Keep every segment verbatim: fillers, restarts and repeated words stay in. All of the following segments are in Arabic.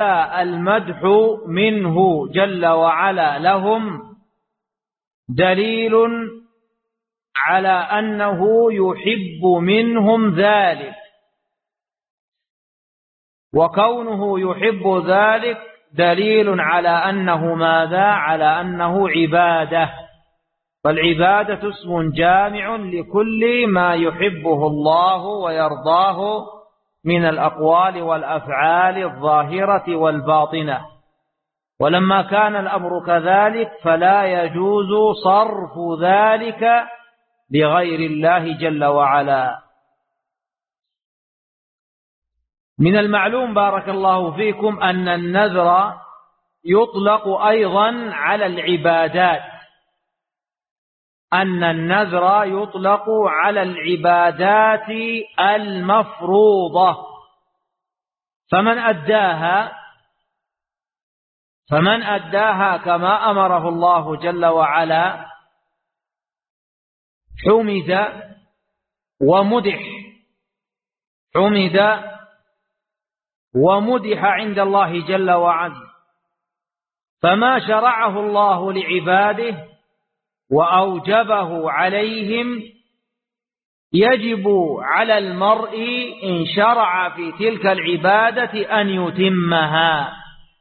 المدح منه جل وعلا لهم دليل على أنه يحب منهم ذلك، وكونه يحب ذلك دليل على أنه ماذا؟ على أنه عبادة. فالعبادة اسم جامع لكل ما يحبه الله ويرضاه من الأقوال والأفعال الظاهرة والباطنة. ولما كان الأمر كذلك فلا يجوز صرف ذلك لغير الله جل وعلا. من المعلوم بارك الله فيكم أن النذر يطلق أيضا على العبادات، أن النذر يطلق على العبادات المفروضة، فمن أداها فمن أداها كما أمره الله جل وعلا حمد ومدح حمد ومدح عند الله جل وعلا. فما شرعه الله لعباده وأوجبه عليهم يجب على المرء إن شرع في تلك العبادة أن يتمها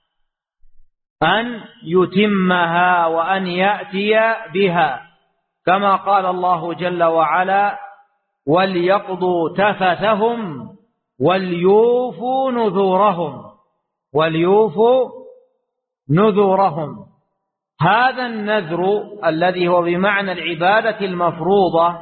أن يتمها وأن يأتي بها، كما قال الله جل وعلا: وليقضوا تفثهم وليوفوا نذورهم وليوفوا نذورهم. هذا النذر الذي هو بمعنى العبادة المفروضة،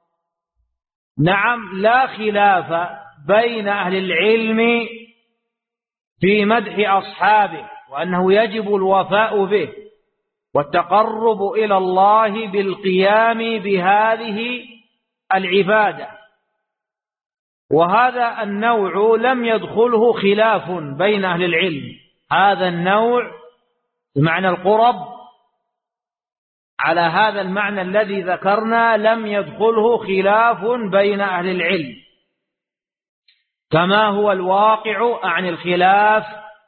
نعم لا خلاف بين أهل العلم في مدح أصحابه وأنه يجب الوفاء به والتقرب إلى الله بالقيام بهذه العبادة، وهذا النوع لم يدخله خلاف بين أهل العلم. هذا النوع بمعنى القرب على هذا المعنى الذي ذكرنا لم يدخله خلاف بين أهل العلم، كما هو الواقع عن الخلاف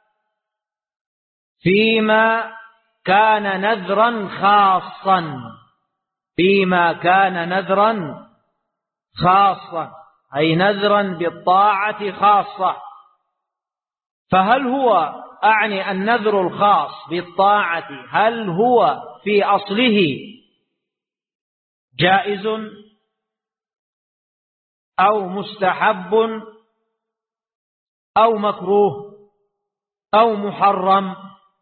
فيما كان نذرا خاصا فيما كان نذرا خاصا أي نذرا بالطاعة خاصة. فهل هو أعني النذر الخاص بالطاعة هل هو في أصله جائز أو مستحب أو مكروه أو محرم؟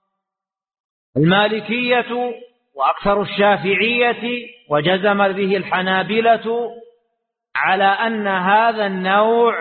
المالكية وأكثر الشافعية وجزم به الحنابلة على أن هذا النوع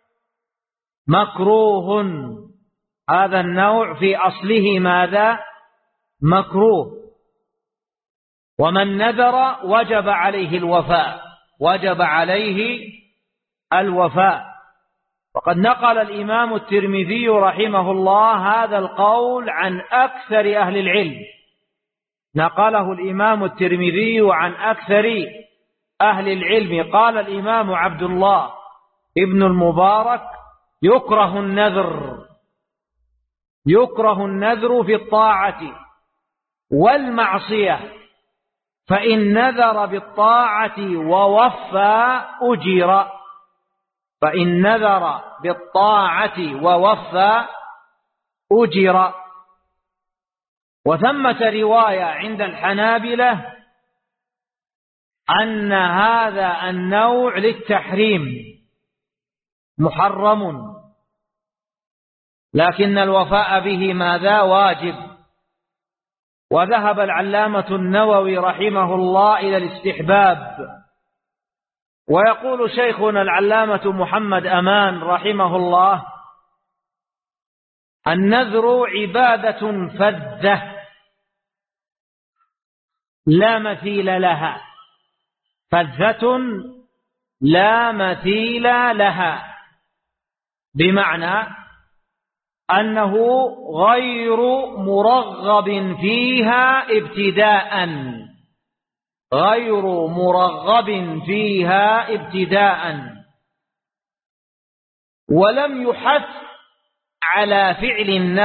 مكروه، هذا النوع في أصله ماذا؟ مكروه. ومن نذر وجب عليه الوفاء وجب عليه الوفاء وقد نقل الإمام الترمذي رحمه الله هذا القول عن أكثر أهل العلم، نقله الإمام الترمذي عن أكثر أهل العلم. قال الإمام عبد الله ابن المبارك: يكره النذر يكره النذر في الطاعة والمعصية، فإن نذر بالطاعة ووفى أجر فإن نذر بالطاعة ووفى أجر. وثمة رواية عند الحنابلة أن هذا النوع للتحريم محرم، لكن الوفاء به ماذا؟ واجب. وذهب العلامة النووي رحمه الله إلى الاستحباب. ويقول شيخنا العلامة محمد أمان رحمه الله: النذر عبادة فذة لا مثيل لها فذة لا مثيل لها، بمعنى أنه غير مرغب فيها ابتداء غير مرغب فيها ابتداء ولم يحث على فعل النذر